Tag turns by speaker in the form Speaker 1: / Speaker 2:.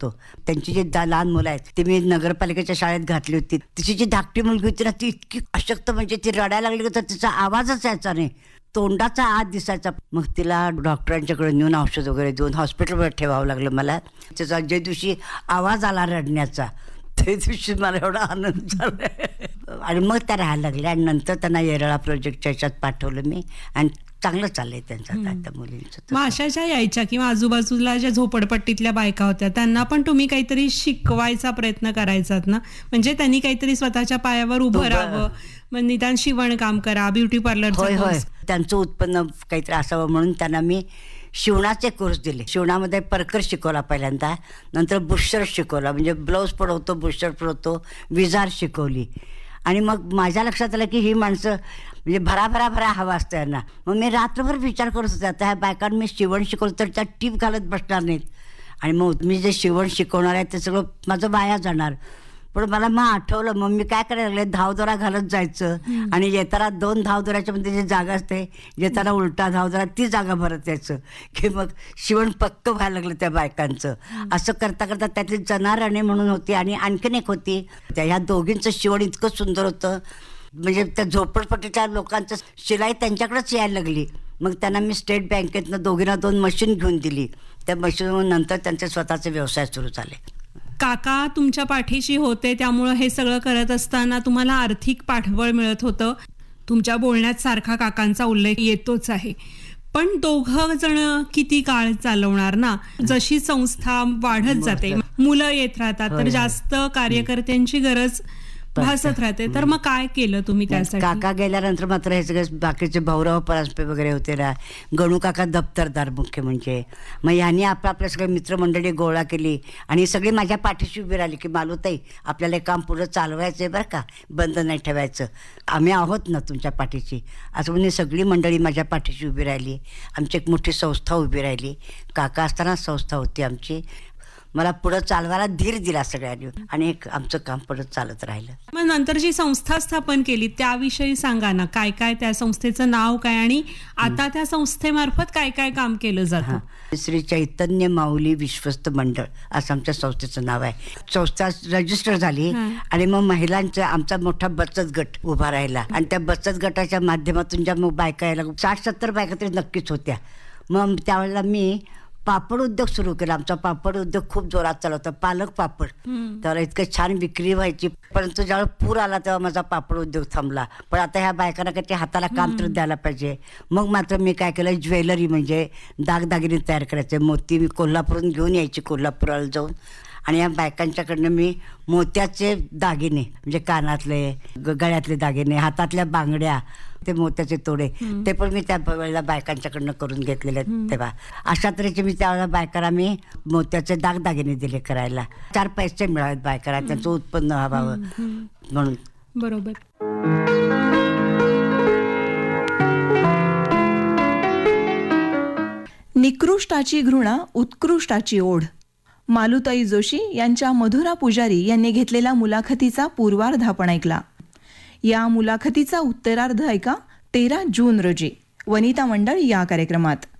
Speaker 1: होतो. त्यांची जी लहान मुलं आहेत ती मी नगरपालिकेच्या शाळेत घातली होती. तिची जी धाकटी मुलगी होती ना ती इतकी अशक्त, म्हणजे ती रडायला लागली तर तिचा आवाजच यायचा नाही, तोंडाचा आत दिसायचा. मग तिला डॉक्टरांच्याकडे नेऊन औषध वगैरे देऊन हॉस्पिटलवर ठेवावं लागलं मला. त्याचा ज्या दिवशी आवाज आला रडण्याचा त्या दिवशी मला एवढा आनंद झाला. आणि मग त्या राहायला लागल्या आणि नंतर त्यांना येरळा प्रोजेक्टच्या ह्याच्यात पाठवलं मी आणि चांगलं चाललंय त्यांचं त्या मुलींचं.
Speaker 2: मग अशा ज्या यायच्या किंवा आजूबाजूला ज्या झोपडपट्टीतल्या बायका होत्या त्यांना पण तुम्ही काहीतरी शिकवायचा प्रयत्न करायचात ना, म्हणजे त्यांनी काहीतरी स्वतःच्या पायावर उभं राहावं, मग निदान शिवण काम करा, ब्युटी पार्लर.
Speaker 1: होय, त्यांचं उत्पन्न काहीतरी असावं म्हणून त्यांना मी शिवणाचे कोर्स दिले. शिवणामध्ये परकर शिकवला पहिल्यांदा, नंतर बुशर्ट शिकवला, म्हणजे ब्लाऊज पण होतो, बुशर्ट पण होतो, विजार शिकवली. आणि मग माझ्या लक्षात आलं की ही माणसं म्हणजे भरा हवा असतं यांना. मग मी रात्रभर विचार करत होते, आता ह्या बायकांना मी शिवण शिकवलं तर त्या टीप घालत बसणार नाहीत आणि मग मी जे शिवण शिकवणार आहे ते सगळं माझं वाया जाणार. पण मला मग आठवलं, मग मी काय करायला लागले, धावदोरा घालत जायचं आणि येताना 2 धावदोऱ्याच्या मध्ये जी जागा असते, येताना उलटा धावदोरा ती जागा भरत यायचं की मग शिवण पक्क व्हायला लागलं त्या बायकांचं. असं करता करता त्यातली जनाराणे म्हणून होती आणि आणखीन एक होती, ह्या दोघींचं शिवण इतकं सुंदर होतं, म्हणजे त्या झोपडपट्टीच्या लोकांचं शिलाई त्यांच्याकडेच यायला लागली. मग त्यांना मी स्टेट बँकेतनं दोघींना 2 मशीन घेऊन दिली. त्या मशीनवर नंतर त्यांचे स्वतःचे व्यवसाय सुरू झाले.
Speaker 2: काका तुमच्या पाठीशी होते, त्यामुळं हे सगळं करत असताना तुम्हाला आर्थिक पाठबळ मिळत होतं. तुमच्या बोलण्यात सारखा काकांचा उल्लेख येतोच आहे. पण 2 जण किती काळ चालवणार ना, जशी संस्था वाढत जाते, मुलं येत राहतात, तर जास्त कार्यकर्त्यांची गरज भासत राहते. तर मग काय केलं तुम्ही त्यासाठी?
Speaker 1: काका गेल्यानंतर मात्र हे सगळे बाकीचे भाऊराव परांजपे वगैरे होते ना, गणू काका दप्तरदार मुख्य म्हणजे, मग यांनी आपल्या सगळे मित्रमंडळी गोळा केली आणि सगळी माझ्या पाठीशी उभी राहिली की मालूताई आपल्याला काम पुढं चालवायचं आहे बरं का, बंद नाही ठेवायचं, आम्ही आहोत ना तुमच्या पाठीशी. असं म्हणजे सगळी मंडळी माझ्या पाठीशी उभी राहिली. आमची एक मोठी संस्था उभी राहिली. काका असताना संस्था होती आमची. मला पुढं चालवायला धीर दिला सगळ्यांनी आणि आमचं काम पुढं चालत राहिलं.
Speaker 2: मग नंतर जी संस्था स्थापन केली त्याविषयी सांगा ना, काय काय त्या संस्थेचं नाव काय आणि आता त्या संस्थेमार्फत काय काय काम केलं जातं?
Speaker 1: श्री चैतन्य माऊली विश्वस्त मंडळ असं आमच्या संस्थेचं नाव आहे. संस्था रजिस्टर झाली आणि मग महिलांचा आमचा मोठा बचत गट उभा राहिला आणि त्या बचत गटाच्या माध्यमातून ज्या मग बायका यायला 60-70 बायका तरी नक्कीच होत्या. मग त्यावेळेला मी पापड उद्योग सुरू केला. आमचा पापड उद्योग खूप जोरात चालू होता, पालक पापड. तर इतकं छान विक्री व्हायची. परंतु ज्यावेळेस पूर आला तेव्हा माझा पापड उद्योग थांबला. पण आता ह्या बायकांना काही हाताला काम तर द्यायला पाहिजे. मग मात्र मी काय केलं, ज्वेलरी म्हणजे दागदागिने तयार करायचे. मोती मी कोल्हापूरून घेऊन यायची, कोल्हापुराला जाऊन, आणि या बायकांच्याकडनं मी मोत्याचे दागिने म्हणजे कानातले, गळ्यातले दागिने, हातातल्या बांगड्या, ते मोत्याचे तोडे, ते पण मी त्या वेळेला बायकांच्याकडनं करून घेतलेले आहेत. तेव्हा अशा तऱ्हेचे मी त्यावेळेला बायकांना मी मोत्याचे दागदागिने दिले करायला. 4 पैसे मिळावेत बायकांना, त्यांचं उत्पन्न व्हावं म्हणून.
Speaker 2: बरोबर.
Speaker 3: निकृष्टाची घृणा, उत्कृष्टाची ओढ. मालूताई जोशी यांच्या मधुरा पुजारी यांनी घेतलेला मुलाखतीचा पूर्वार्ध आपण ऐकला. या मुलाखतीचा उत्तरार्ध ऐका 13 जून रोजी वनिता मंडळ या कार्यक्रमात.